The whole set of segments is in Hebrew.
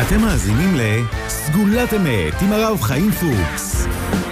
אתם מאזינים לסגולת אמת עם הרב חיים פוקס.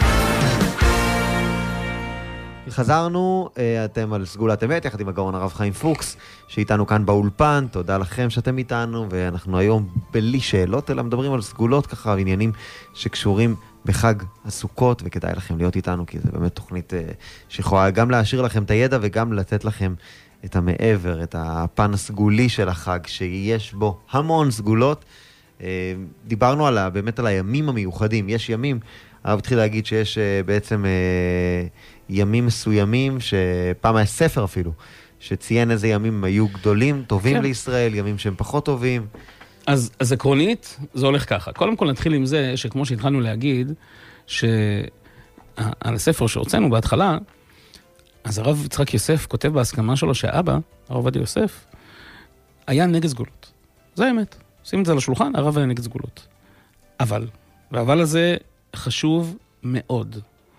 חזרנו, אתם על סגולת אמת, יחד עם הגאון הרב חיים פוקס, שאיתנו כאן באולפן. תודה לכם שאתם איתנו, ואנחנו היום בלי שאלות, אלא מדברים על סגולות ככה, עניינים שקשורים בחג הסוכות, וכדאי לכם להיות איתנו, כי זה באמת תוכנית שיכולה גם להשאיר לכם את הידע, וגם לתת לכם את המעבר, את הפן הסגולי של החג, שיש בו המון סגולות. דיברנו באמת על הימים המיוחדים. יש ימים, הרב התחיל להגיד שיש בעצם ימים מסוימים, שפעם היה ספר אפילו, שציין איזה ימים היו גדולים, טובים כן. לישראל, ימים שהם פחות טובים. אז עקרונית, זה הולך ככה. קודם כל נתחיל עם זה, שכמו שהתחלנו להגיד, שעל הספר שהוצאנו בהתחלה, אז הרב יצחק יוסף כותב בהסכמה שלו שהאבא, הרב עובדיה יוסף, היה נגד סגולות. זה האמת. שים את זה על השולחן, הרב היה נגד סגולות. והאבל הזה חשוב מאוד.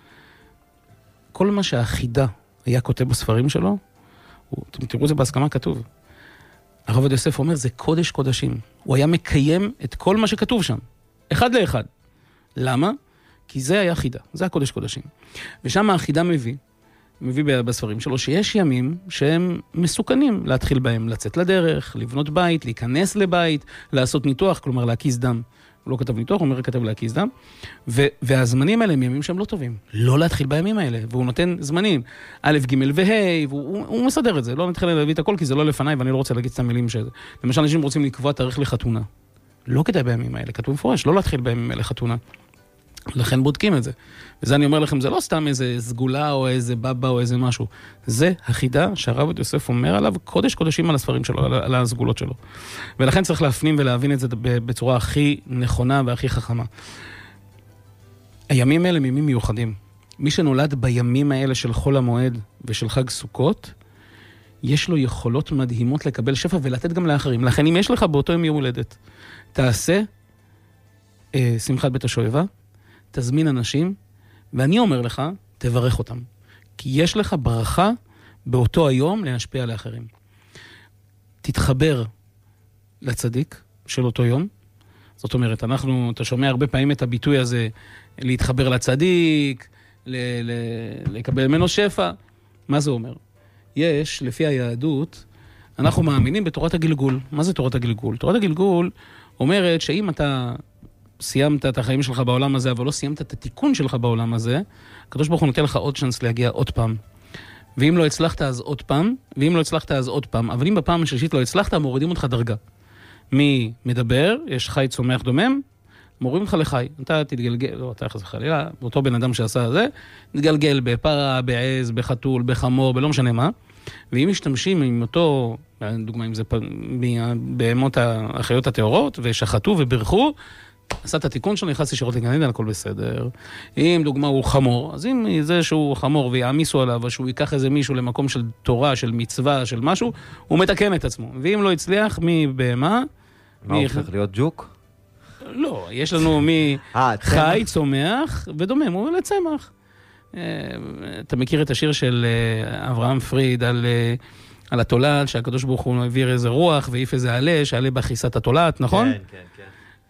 כל מה שהחידה היה כותב בספרים שלו, אתם תראו את זה בהסכמה כתוב. הרב עובדיה יוסף אומר, זה קודש קודשים. הוא היה מקיים את כל מה שכתוב שם. אחד לאחד. למה? כי זה היה חידה. זה הקודש קודשים. ושם החידה מביא בספרים שלו, שיש ימים שהם מסוכנים להתחיל בהם, לצאת לדרך, לבנות בית, להיכנס לבית, לעשות ניתוח, כלומר להקיז דם. הוא לא כתב ניתוח, הוא אומר כתב להקיז דם. והזמנים האלה הם ימים שהם לא טובים. לא להתחיל בימים האלה, והוא נותן זמנים. א', ג' וה', והוא מסדר את זה. לא נתחיל להביא את הכל, כי זה לא לפניי, ואני לא רוצה להגיד את המילים שזה. למשל, אנשים רוצים לקבוע תאריך לחתונה. לא כדאי בימים האלה, כתוב מפורש, לא להתחיל בימים האלה חתונה. לכן בודקים את זה. וזה אני אומר לכם, זה לא סתם איזה סגולה או איזה בבא או איזה משהו. זה החידה שהרב עובדיה יוסף אומר עליו קודש קודשים על הספרים שלו, על הסגולות שלו. ולכן צריך להפנים ולהבין את זה בצורה הכי נכונה והכי חכמה. הימים האלה הם ימים מיוחדים. מי שנולד בימים האלה של חול המועד ושל חג סוכות, יש לו יכולות מדהימות לקבל שפע ולתת גם לאחרים. לכן אם יש לך באותו יום הולדת, תעשה שמחת בית השואבה, תזמין אנשים, ואני אומר לך, תברך אותם. כי יש לך ברכה באותו היום להשפיע על האחרים. תתחבר לצדיק של אותו יום. זאת אומרת, אתה שומע הרבה פעמים את הביטוי הזה, להתחבר לצדיק, לקבל ממנו שפע. מה זה אומר? יש, לפי היהדות, אנחנו מאמינים בתורת הגלגול. מה זה תורת הגלגול? תורת הגלגול אומרת שאם אתה סיימת את החיים שלך בעולם הזה, אבל לא סיימת את התיקון שלך בעולם הזה, הקדוש ברוך הוא נותן לך עוד צ'אנס להגיע עוד פעם. ואם לא הצלחת אז עוד פעם, ואם לא הצלחת אז עוד פעם, אבל אם בפעם השלישית לא הצלחת, מורידים אותך דרגה. מי מדבר, יש חי צומח דומם, מורידים אותך לחי. אתה תתגלגל, לא, אתה יחס חלילה, אותו בן אדם שעשה זה, תתגלגל בפרה, בעז, בחתול, בחמור, בלא משנה מה. ואם משתמשים עם אותו, דוגמה אם זה בהמות החיות הטהורות, ושחטו וברכו, עשה את התיקון שלו, נכנס ישירות לגן עדן, הכל בסדר. אם דוגמה הוא חמור, אז אם זה שהוא חמור ויעמיסו עליו, או שהוא ייקח איזה מישהו למקום של תורה, של מצווה, של משהו, הוא מתקן את עצמו. ואם לא הצליח, מבהמה? מה הוא הופך להיות ג'וק? לא, יש לנו מחי, צומח ודומם, הוא לצמח. אתה מכיר את השיר של אברהם פריד על התולעת, שהקדוש ברוך הוא העביר איזה רוח, ואיף איזה עלה, שעלה באחיסת התולעת, נכון? כן, כן, כן.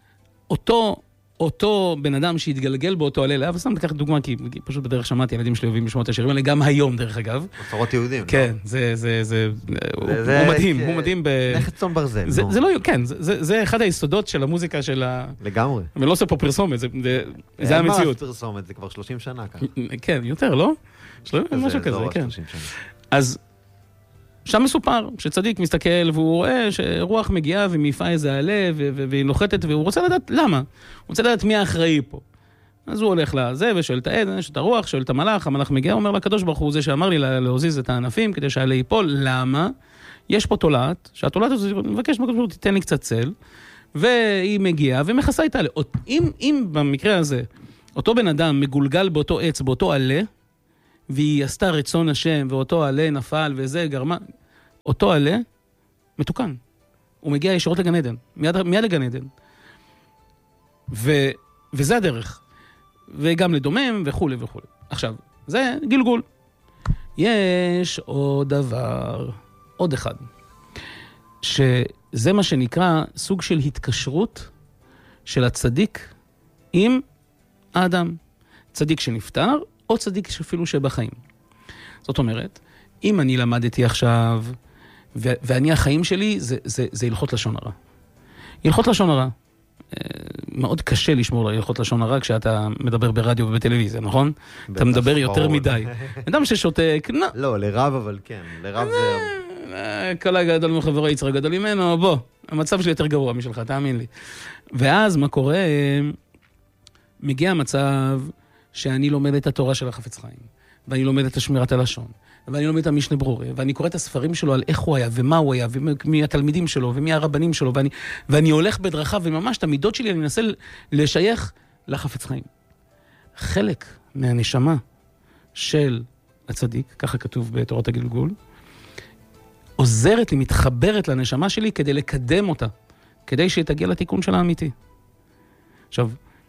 אותו בן אדם שהתגלגל באותו עלה, אבל סתם לקחת דוגמה, כי פשוט בדרך שמעתי, ילדים שלי אוהבים לשמוע את השירים האלה, גם היום דרך אגב. מסורות יהודים. כן, הוא מדהים, הוא מדהים נכס צאן ברזל. זה לא, כן, זה אחד היסודות של המוזיקה של לגמרי. אני לא עושה פה פרסומת, זה המציאות. אין מה פרסומת, זה כבר 30 שנה כאן. כן, יותר, לא? משהו כזה, כן. אז שם מסופר שצדיק מסתכל והוא רואה שרוח מגיעה ומעיפה איזה עלה והיא נוחתת והוא רוצה לדעת למה. הוא רוצה לדעת מי האחראי פה. אז הוא הולך לזה ושואל את העד, יש את הרוח, שואל את המלאך, המלאך מגיע, אומר לקדוש ברוך הוא זה שאמר לי להוזיז את הענפים כדי שהעלה ייפול. למה? יש פה תולעת, שהתולעת הזאת מבקש מקדוש ברוך הוא תיתן לי קצת צל, והיא מגיעה ומכסה את העלה. אם במקרה הזה אותו בן אדם מגולגל באותו עץ, באותו עלה, והיא עשתה רצון השם, ואותו עלה נפל, וזה גרמה, אותו עלה מתוקן. הוא מגיע ישירות לגן עדן, מיד לגן עדן. וזה הדרך. וגם לדומם וכו' וכו'. עכשיו, זה גלגול. יש עוד דבר, עוד אחד, שזה מה שנקרא סוג של התקשרות של הצדיק עם האדם. צדיק שנפטר, או צדיק אפילו שבחיים. זאת אומרת, אם אני למדתי עכשיו, ואני החיים שלי, זה הלכות לשון הרע. הלכות לשון הרע. מאוד קשה לשמור הלכות לשון הרע כשאתה מדבר ברדיו ובטלוויזיה, נכון? אתה מדבר יותר מדי. אדם ששותק, לא, לרב אבל כן. לרב זה... כל הגדול מחברו יצר גדול ממנו, בוא, המצב שלי יותר גרוע משלך, תאמין לי. ואז מה קורה? מגיע המצב שאני לומד את התורה של החפץ חיים, ואני לומד את השמירת הלשון, ואני לומד את המשנה ברורה, ואני קורא את הספרים שלו על איך הוא היה, ומה הוא היה, ומי התלמידים שלו, ומי הרבנים שלו, ואני הולך בדרכה, וממש את המידות שלי אני מנסה לשייך לחפץ חיים. חלק מהנשמה של הצדיק, ככה כתוב בתורת הגלגול, עוזרת לי, מתחברת לנשמה שלי כדי לקדם אותה, כדי שתגיע לתיקון שלה האמיתי. עכשיו,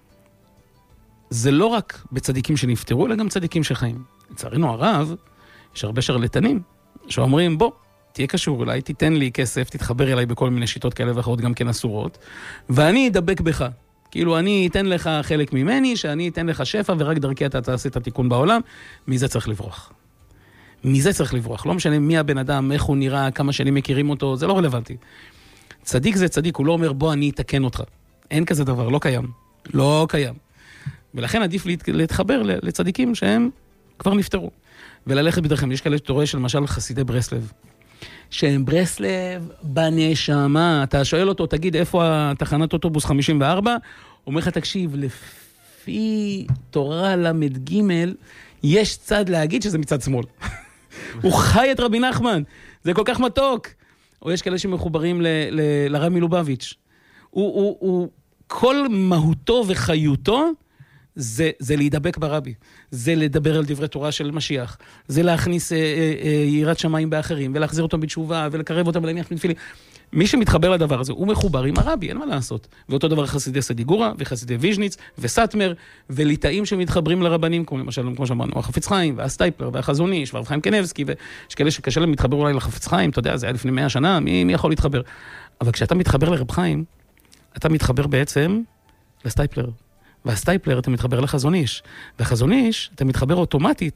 זה לא רק בצדיקים שנפטרו, אלא גם צדיקים שחיים. לצערנו הרב, יש הרבה שרלטנים שאומרים, בוא, תהיה קשור אליי, תיתן לי כסף, תתחבר אליי בכל מיני שיטות כאלה ואחרות, גם כן אסורות, ואני אדבק בך. כאילו, אני אתן לך חלק ממני, שאני אתן לך שפע, ורק דרכי אתה תעשה את התיקון בעולם. מזה צריך לברוח. מזה צריך לברוח. לא משנה מי הבן אדם, איך הוא נראה, כמה שנים מכירים אותו, זה לא רלוונטי. צדיק זה צדיק, הוא לא אומר, בוא, אני אתקן אותך. אין כזה דבר, לא קיים. לא קיים. ולכן עדיף להתחבר לצדיקים שהם כבר נפטרו. וללכת בדרכם. יש כאלה שאתה רואה שלמשל חסידי ברסלב. שהם ברסלב בנשמה. אתה שואל אותו, תגיד, איפה התחנת אוטובוס 54? הוא אומר לך, תקשיב, לפי תורה למד ג' יש צד להגיד שזה מצד שמאל. הוא חי את רבי נחמן. זה כל כך מתוק. או יש כאלה שמחוברים לרב מלובביץ'. הוא כל מהותו וחיותו זה להידבק ברבי, זה לדבר על דברי תורה של משיח, זה להכניס יראת שמיים באחרים, ולהחזיר אותם בתשובה, ולקרב אותם ולהניח מתפילים. מי שמתחבר לדבר הזה, הוא מחובר עם הרבי, אין מה לעשות. ואותו דבר חסידי סדיגורה, וחסידי ויז'ניץ, וסטמר, וליטאים שמתחברים לרבנים, כמו למשל, כמו שאמרנו, החפץ חיים, והסטייפלר, והחזון איש, והרב חיים קניבסקי, ויש כאלה שקשה להם להתחבר אולי לחפץ חיים, אתה יודע, זה היה לפני 100 שנה, מי יכול להתחבר? אבל כשאתה מתחבר לרב חיים, אתה מתחבר בעצם לסטייפלר. והסטייפלר אתה מתחבר לחזון איש, והחזון איש אתה מתחבר אוטומטית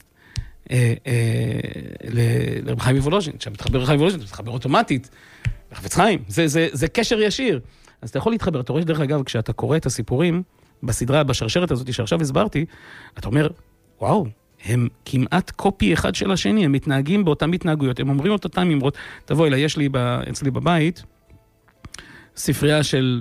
לרב חיים וולוז'ין, כשאתה מתחבר לרב חיים וולוז'ין, אתה מתחבר אוטומטית לחפץ חיים, זה קשר ישיר. אז אתה יכול להתחבר, אתה רואה שדרך אגב, כשאתה קורא את הסיפורים בסדרה, בשרשרת הזאת שעכשיו הסברתי, אתה אומר, וואו, הם כמעט קופי אחד של השני, הם מתנהגים באותן התנהגויות, הם אומרים אותם אמרות, תבוא אליי, יש לי אצלי בבית, ספרייה של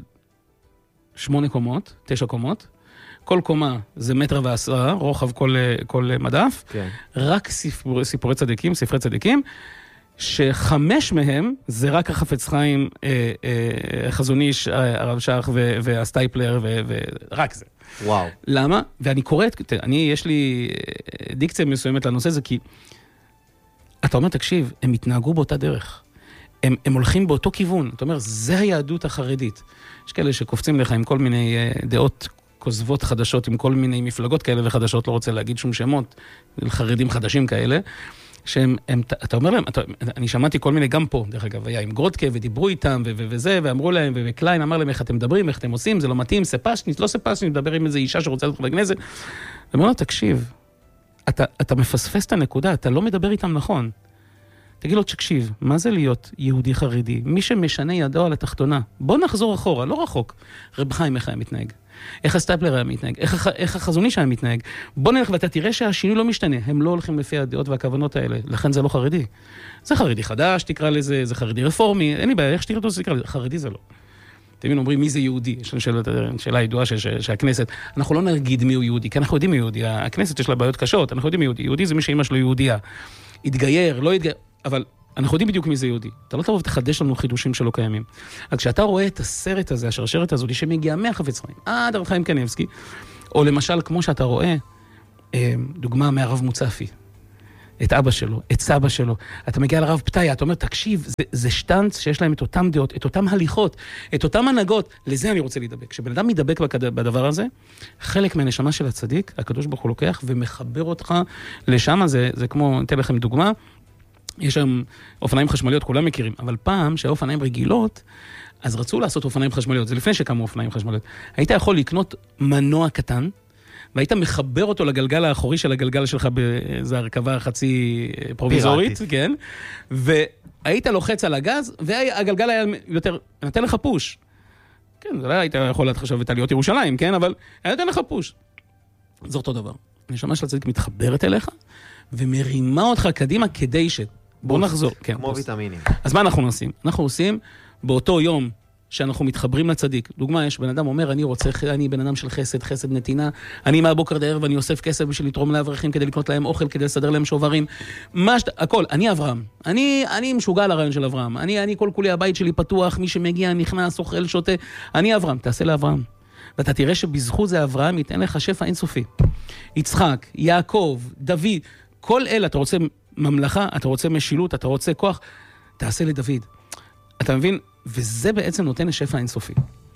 8 קומות, 9 קומות, כל קומה זה 1.10 מטר, רוחב כל מדף, כן. רק סיפורי צדיקים, ספרי צדיקים, ש5 מהם זה רק החפץ חיים, חזון איש, הרב שך והסטייפלר, ורק זה. וואו. למה? ואני קוראת, יש לי דיקציה מסוימת לנושא הזה, כי אתה אומר, תקשיב, הם התנהגו באותה דרך. הם הולכים באותו כיוון. אתה אומר, זה היהדות החרדית. יש כאלה שקופצים לך עם כל מיני דעות כוזבות חדשות, עם כל מיני מפלגות כאלה וחדשות, לא רוצה להגיד שום שמות, חרדים חדשים כאלה, אתה אומר להם, אני שמעתי כל מיני גם פה, דרך אגב, היה עם גרודקה, ודיברו איתם, וזה, ואמרו להם, וקליין אמר להם, איך אתם מדברים, איך אתם עושים, זה לא מתאים, ספשנית, לא ספשנית, מדבר עם איזו אישה שרוצה להיות בכנסת. ואומר לו, תקשיב, אתה מפספס את הנקודה, אתה לא מדבר איתם נכון. תגיד לו, תקשיב, מה זה להיות יהודי חרדי? מי שמשנה ידו על התחתונה. בוא נחזור אחורה, לא רחוק. רב חיים איך היה מתנהג? איך הסטייפלר היה מתנהג? איך החזון איש היה מתנהג? בוא נלך ואתה תראה שהשינוי לא משתנה. הם לא הולכים לפי הדעות והכוונות האלה. לכן זה לא חרדי. זה חרדי חדש, תקרא לזה, זה חרדי רפורמי. אין לי בעיה, איך שתקרא אותו, זה תקרא לזה. חרדי זה לא. תמיד אומרים מי זה יהודי. יש לנו שאלה ידועה שהכנסת, אנחנו לא נגיד מי הוא יהודי, כי אנחנו יודעים מי יהודי. הכנסת יש לה בעיות קשות, אנחנו יודעים מי יהודי. יהודי זה מי שאמא שלו יהודייה. התגייר, לא התגייר, אבל אנחנו יודעים בדיוק מי זה יהודי. אתה לא תבוא ותחדש לנו חידושים שלא קיימים. אז כשאתה רואה את הסרט הזה, השרשרת הזאת, שמגיעה מהחפץ חיים, עד הרב חיים קניבסקי, או למשל, כמו שאתה רואה, דוגמה מהרב מוצפי, את אבא שלו, את סבא שלו, אתה מגיע לרב פתאיה, אתה אומר, תקשיב, זה שטנץ שיש להם את אותם דעות, את אותם הליכות, את אותם הנהגות, לזה אני רוצה להידבק. כשבן אדם מתדבק בדבר הזה, חלק מהנשמה של הצדיק, הקדוש ברוך הוא לוקח ומחבר אותך לשם, זה כמו, אתן לכם דוגמה, יש שם אופניים חשמליות, כולם מכירים, אבל פעם שהאופניים רגילות, אז רצו לעשות אופניים חשמליות, זה לפני שקמו אופניים חשמליות. היית יכול לקנות מנוע קטן, והיית מחבר אותו לגלגל האחורי של הגלגל שלך באיזו הרכבה חצי פרוביזורית, כן? והיית לוחץ על הגז, והגלגל היה יותר, נתן לך פוש. כן, זה לא היית יכול להתחשב את עליות ירושלים, כן? אבל היה נתן לך פוש. זה אותו דבר. הנשמה של הצדיק מתחברת אליך, ומרימה אותך קדימה כדי ש... בואו נחזור. כמו ויטמינים. אז מה אנחנו עושים? אנחנו עושים באותו יום שאנחנו מתחברים לצדיק. דוגמה, יש בן אדם אומר, אני בן אדם של חסד, חסד נתינה, אני מהבוקר עד הערב ואני אוסף כסף בשביל לתרום לאברכים, כדי לקנות להם אוכל, כדי לסדר להם שוברים. הכל, אני אברהם. אני משוגע על הרעיון של אברהם. אני כל כולי, הבית שלי פתוח, מי שמגיע, נכנס, אוכל, שותה. אני אברהם, תעשה לאברהם. ואתה תראה שבזכות זה אברהם ייתן לך שפע אינסופי. יצחק, יעקב, דוד, כל אלה, אתה רוצה ממלכה, אתה רוצה משילות, אתה רוצה כוח, תעשה לדוד. אתה מבין? וזה בעצם נותן לשפע אינסופי.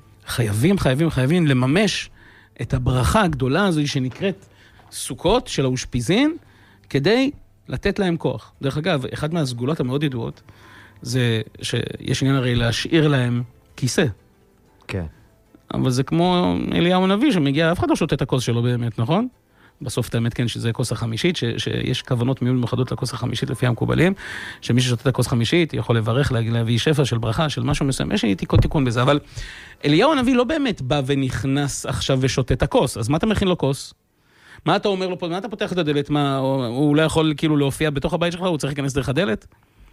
חייבים לממש את הברכה הגדולה הזו שנקראת סוכות של האושפיזין, כדי לתת להם כוח. דרך אגב, אחד מהסגולות המאוד ידועות, זה שיש עניין הרי להשאיר להם כיסא. כן. אבל זה כמו אליהו הנביא שמגיע, אף אחד לא שותה את הכוס שלו באמת, נכון? בסוף את האמת כן שזה כוס החמישית, שיש כוונות מיוחדות מיוחדות לכוס החמישית לפי המקובלים, שמי ששותה את הכוס החמישית יכול לברך, להביא שפע של ברכה, של משהו מסוים, יש תיקון בזה, אבל אליהו הנביא לא באמת בא ונכנס עכשיו ושותה את הכוס, אז מה אתה מכין לו כוס? מה אתה אומר לו פה, מה אתה פותח את הדלת, הוא לא יכול כאילו להופיע בתוך הבית שלך, הוא צריך להיכנס דרך הדלת?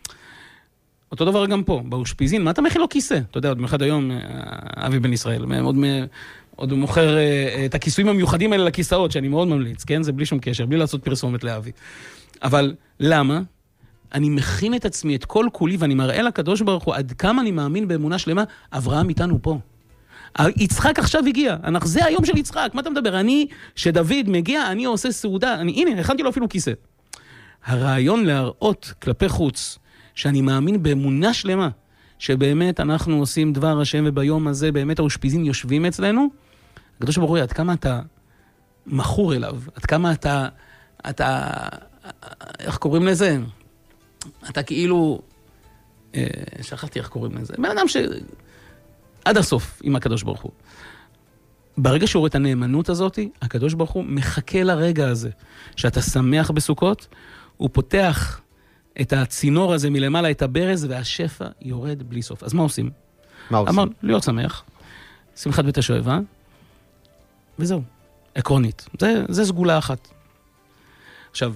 אותו דבר גם פה, באושפיזין, מה אתה מכין לו כיסא? אתה יודע, עוד מאחד היום, אבי בן ישראל, עוד הוא מוכר את הכיסויים המיוחדים האלה לכיסאות, שאני מאוד ממליץ, כן? זה בלי שום קשר, בלי לעשות פרסומת לאבי. אבל למה? אני מכין את עצמי, את כל כולי, ואני מראה לקדוש ברוך הוא, עד כמה אני מאמין באמונה שלמה, אברהם איתנו פה. יצחק עכשיו הגיע, זה היום של יצחק, מה אתה מדבר? שדוד מגיע, אני עושה סעודה, הנה, הכנתי לו אפילו כיסא. הרעיון להראות כלפי חוץ, שאני מאמין באמונה שלמה, שבאמת אנחנו עושים דבר השם, וביום הזה באמת האושפיזין יושבים אצלנו, הקדוש ברוך הוא, עד כמה אתה מכור אליו, עד כמה אתה, איך קוראים לזה? אתה כאילו, שכחתי איך קוראים לזה, בן אדם עד הסוף עם הקדוש ברוך הוא. ברגע שהוא רואה את הנאמנות הזאת, הקדוש ברוך הוא מחכה לרגע הזה, שאתה שמח בסוכות, הוא פותח את הצינור הזה מלמעלה, את הברז, והשפע יורד בלי סוף. אז מה עושים? אמר, להיות שמח, שמחת בית השואבה, וזהו, עקרונית. זה סגולה אחת. עכשיו,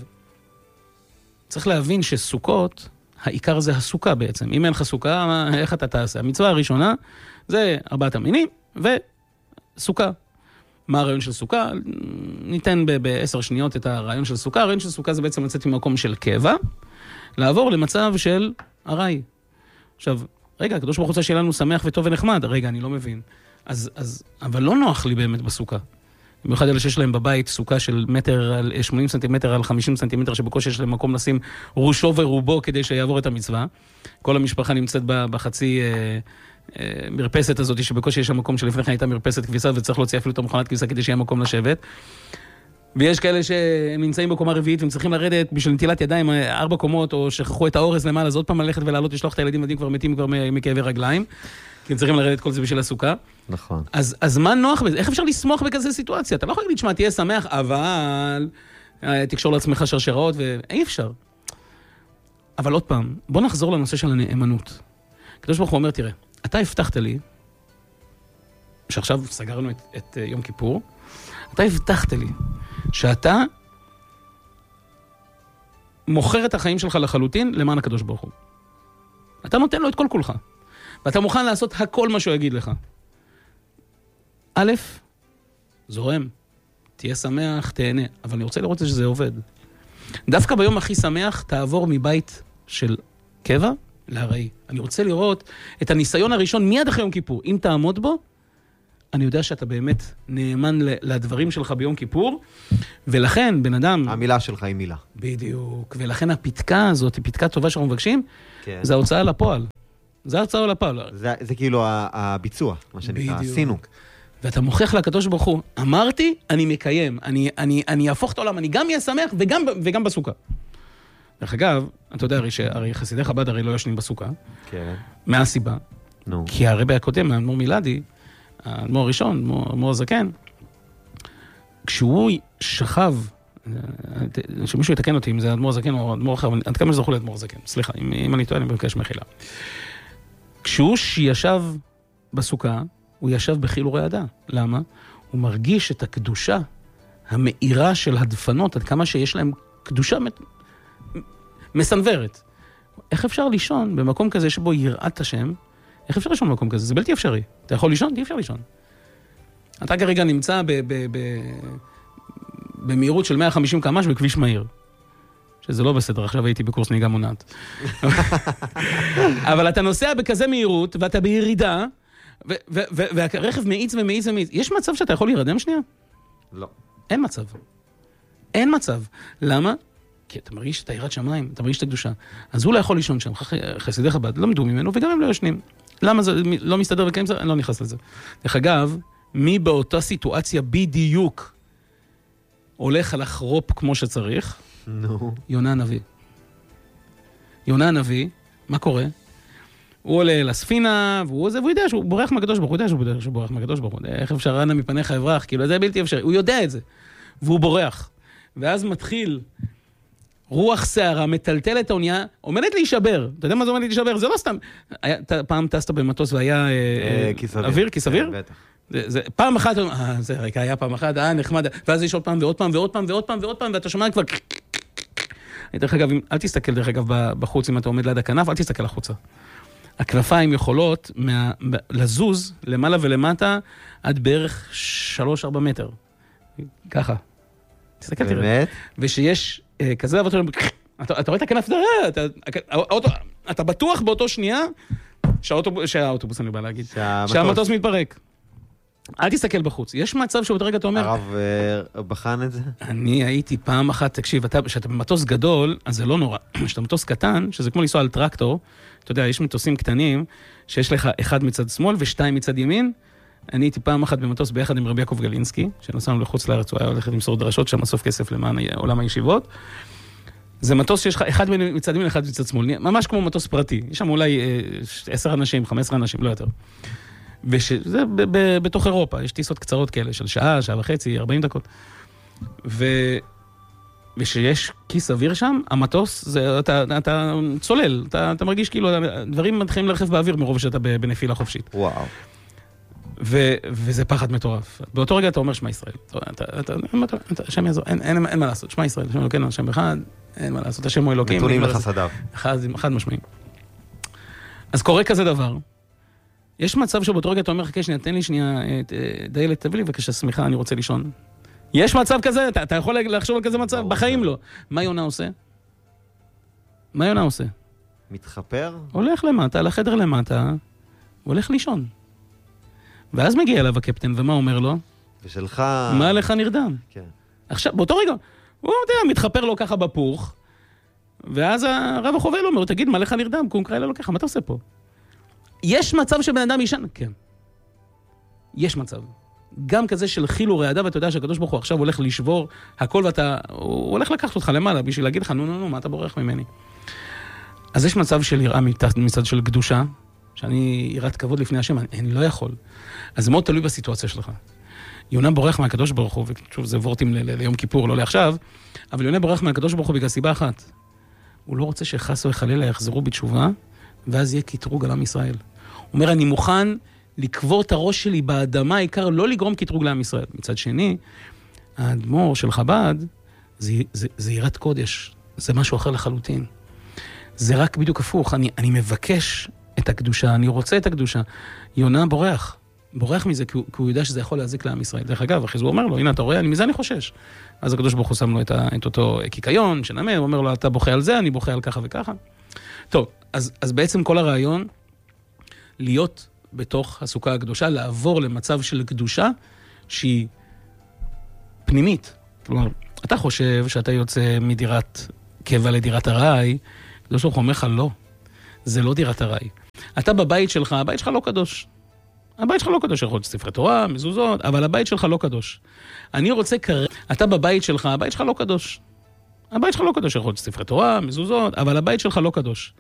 צריך להבין שסוכות, העיקר זה הסוכה בעצם. אם אין לך סוכה, איך אתה תעשה? המצווה הראשונה זה 4 המינים וסוכה. מה הרעיון של סוכה? ניתן ב10 שניות את הרעיון של סוכה. הרעיון של סוכה זה בעצם לצאת ממקום של קבע, לעבור למצב של ארעי. עכשיו, רגע, הקדוש ברוך הוא רוצה שיהיה לנו שמח וטוב ונחמד. רגע, אני לא מבין. אבל לא נוח לי באמת בסוכה. במיוחד אלה שיש להם בבית סוכה של 80 סנטימטר על 50 סנטימטר, שבקושי יש להם מקום לשים ראשו ורובו כדי שיעבור את המצווה. כל המשפחה נמצאת בחצי מרפסת הזאת, שבקושי יש המקום שלפני כן הייתה מרפסת כביסה, וצריך להוציא אפילו את המכונת כביסה כדי שיהיה מקום לשבת. ויש כאלה שהם נמצאים בקומה רביעית, והם צריכים לרדת בשביל נטילת ידיים 4 קומות, או שכחו את האורז למעלה, אז עוד פעם ללכת ולעלות, לשלוח את הילדים, כבר מתים כבר מכאבי רגליים, כי הם צריכים לרדת כל זה בשביל הסוכה. נכון. אז מה נוח בזה? איך אפשר לסמוך בכזה סיטואציה? אתה לא יכול להגיד, שמה, תהיה שמח, אבל תקשור לעצמך שרשראות, ואי אפשר. אבל עוד פעם, בוא נחזור לנושא של הנאמנות. הקדוש ברוך הוא אומר, תראה, אתה הבטחת לי, שעכשיו סגרנו את יום כיפור, אתה הבטחת לי שאתה מוכר את החיים שלך לחלוטין למען הקדוש ברוך הוא. אתה נותן לו את כל כולך, ואתה מוכן לעשות הכל מה שהוא יגיד לך. א', זורם, תהיה שמח, תהנה, אבל אני רוצה לראות שזה עובד. דווקא ביום הכי שמח, תעבור מבית של קבע להראי. אני רוצה לראות את הניסיון הראשון מיד אחרי יום כיפור. אם תעמוד בו, אני יודע שאתה באמת נאמן לדברים שלך ביום כיפור, ולכן בן אדם... המילה שלך היא מילה. בדיוק, ולכן הפתקה הזאת, היא פתקה טובה שאנחנו מבקשים, כן. זה ההוצאה לפועל. זה ההוצאה לפועל. זה כאילו הביצוע, מה שנקרא, עשינו. ואתה מוכיח לקדוש ברוך הוא, אמרתי, אני מקיים, אני אהפוך את העולם, אני גם אהיה שמח וגם בסוכה. דרך אגב, אתה יודע, הרי חסידי חב"ד הרי לא ישנים בסוכה, כן. מהסיבה נו. כי הרבי הקודם, האדמו"ר מילדי, האדמו"ר הראשון, האדמו"ר זקן, כשהוא שכב, שמישהו יתקן אותי אם זה האדמו"ר זקן או האדמו"ר אחר, עד כמה זכו לאדמו"ר זקן, סליחה, אם אני טועה, אני מבקש מחילה. כשהוא ישב בסוכה, הוא ישב בחיל ורעדה. למה? הוא מרגיש את הקדושה המאירה של הדפנות, עד כמה שיש להם קדושה מסנוורת. איך אפשר לישון במקום כזה שבו יראת השם? איך אפשר לישון במקום כזה? זה בלתי אפשרי. אתה יכול לישון? אי אפשר לישון. אתה כרגע נמצא במהירות של 150 קמ"ש בכביש מהיר. שזה לא בסדר, עכשיו הייתי בקורס נהיגה מונעת. אבל אתה נוסע בכזה מהירות, ואתה בירידה, והרכב מאיץ ומאיץ ומאיץ. יש מצב שאתה יכול להירדם שנייה? לא. אין מצב. אין מצב. למה? כי אתה מרגיש את היראת שמיים, אתה מרגיש את הקדושה. אז הוא לא יכול לישון שם, חסידי חב"ד למדו ממנו, וגם הם לא ישנים. למה זה לא מסתדר וכן זה? אני לא נכנס לזה. דרך אגב, מי באותה סיטואציה בדיוק הולך לחרופ כמו שצריך? נו. יונה הנביא. יונה הנביא, מה קורה? הוא עולה לספינה, והוא יודע שהוא בורח מהקדוש ברוך הוא, הוא יודע שהוא בורח מהקדוש ברוך הוא. איך אפשר אנא מפניך אברח? כאילו, זה בלתי אפשרי. הוא יודע את זה. והוא בורח. ואז מתחיל רוח שערה, מטלטל את האונייה, עומדת להישבר. אתה יודע מה זה עומדת להישבר? זה לא סתם. פעם טסת במטוס והיה אוויר, כיס אוויר? בטח. פעם אחת, זה ריקה, היה פעם אחת, נחמד, ואז יש עוד פעם ועוד פעם ועוד פעם ועוד פעם ועוד פעם, ואתה שומע כבר... דרך אגב, אל תסתכל דרך אגב בחוץ, אם אתה עומד ליד הכנף, אל תסתכל החוצה. הכנפיים יכולות לזוז למעלה ולמטה עד בערך 3-4 מטר. ככה. תסתכל, תראה. באמת? ושיש כזה, אתה רואה את הכנף, אתה בטוח באותו שנייה שהאוטובוס, אני בא להגיד, שהמטוס מתפרק. אל תסתכל בחוץ. יש מצב שבאותו רגע אתה אומר... הרב בחן את זה? אני הייתי פעם אחת, תקשיב, כשאתה במטוס גדול, אז זה לא נורא. כשאתה במטוס קטן, שזה כמו לנסוע על טרקטור, אתה יודע, יש מטוסים קטנים, שיש לך אחד מצד שמאל ושתיים מצד ימין. אני הייתי פעם אחת במטוס ביחד עם רבי יעקב גלינסקי, שנסענו לחוץ לארץ, הוא היה הולכת למסור דרשות שם, אסוף כסף למען עולם הישיבות. זה מטוס שיש לך אחד מצד ימין, אחד מצד שמאל, ממש כמו מטוס פרטי. יש שם אולי 10 אנשים, 15 אנשים, לא יותר. וזה בתוך אירופה, יש טיסות קצרות כאלה של שעה, שעה וחצי, 40 דקות. ושיש כיס אוויר שם, המטוס, אתה צולל, אתה מרגיש כאילו, דברים מתחילים לרחב באוויר מרוב שאתה בנפילה חופשית. וואו. וזה פחד מטורף. באותו רגע אתה אומר שמה ישראל. השם יעזור, אין מה לעשות. שמה ישראל, השם אלוקינו, השם אחד, אין מה לעשות. השם הוא אלוקים. נתונים לחסדיו. חד משמעי. אז קורה כזה דבר. יש מצב שבאותו רגע אתה אומר, חכה שנייה, תן לי שנייה, דיילת, תביא לי בבקשה סמיכה, אני רוצה לישון. יש מצב כזה? אתה יכול לחשוב על כזה מצב? בחיים לא. מה יונה עושה? מה יונה עושה? מתחפר? הולך למטה, לחדר למטה, הולך לישון. ואז מגיע אליו הקפטן, ומה אומר לו? ושלך... מה לך נרדם? כן. עכשיו, באותו רגע, הוא מתחפר לו ככה בפוך, ואז הרב החובל אומר, תגיד, מה לך נרדם? קום קרא לו ככה, מה אתה עושה פה? יש מצב שבן אדם ישן? כן. יש מצב. גם כזה של חיל ורעדה, ואתה יודע שהקדוש ברוך הוא עכשיו הולך לשבור הכל, הוא הולך לקחת אותך למעלה, בשביל להגיד לך, נו, מה אתה בורח ממני? אז יש מצב של יראה מצד של קדושה, שאני יראת כבוד לפני השם, אני לא יכול. אז זה מאוד תלוי בסיטואציה שלך. יונה בורח מהקדוש ברוך הוא, ושוב, זה וורטים ליום כיפור, לא לעכשיו, אבל יונה בורח מהקדוש ברוך הוא בגלל סיבה אחת. הוא לא רוצה שחס וחלילה יחזרו בתשובה, ואז יהיה קטרוג על עם ישראל. הוא אומר, אני מוכן לקבור את הראש שלי באדמה, העיקר לא לגרום קטרוג לעם ישראל. מצד שני, האדמו"ר של חב"ד, זה יראת קודש, זה משהו אחר לחלוטין. זה רק בדיוק הפוך, אני מבקש את הקדושה, אני רוצה את הקדושה. יונה בורח מזה, כי הוא יודע שזה יכול להזיק לעם ישראל. דרך אגב, אחרי זה הוא אומר לו, הנה אתה רואה, מזה אני חושש. אז הקדוש ברוך הוא שם לו את אותו קיקיון, שנאמר, הוא אומר לו, אתה בוכה על זה, אני בוכה על ככה וככה. טוב, אז בעצם כל הרעיון, להיות בתוך הסוכה הקדושה, לעבור למצב של קדושה, שהיא פנימית. כלומר, אתה חושב שאתה יוצא מדירת קבע לדירת הראי, הקדוש ברוך הוא אומר לך, לא. זה לא דירת הראי. אתה בבית שלך, הבית שלך לא קדוש. הבית שלך לא קדוש, יכול להיות ספרי תורה, מזוזות, אבל הבית שלך לא קדוש. אני רוצה אתה בבית שלך, הבית שלך לא קדוש. הבית שלך לא קדוש, יכול להיות ספרי תורה, מזוזות, אבל הבית שלך לא קדוש.